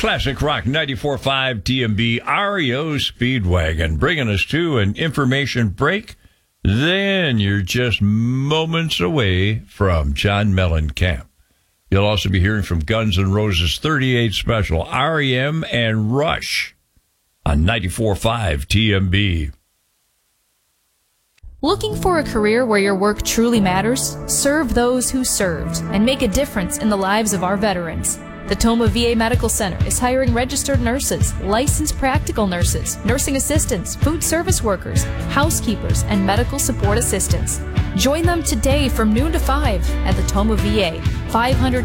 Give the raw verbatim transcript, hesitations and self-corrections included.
Classic Rock ninety-four point five T M B R E O Speedwagon, bringing us to an information break. Then you're just moments away from John Mellencamp. You'll also be hearing from Guns N' Roses thirty-eight Special, R E M, and Rush on ninety-four point five T M B. Looking for a career where your work truly matters? Serve those who served and make a difference in the lives of our veterans. The Toma V A Medical Center is hiring registered nurses, licensed practical nurses, nursing assistants, food service workers, housekeepers, and medical support assistants. Join them today from noon to five at the Toma V A, five hundred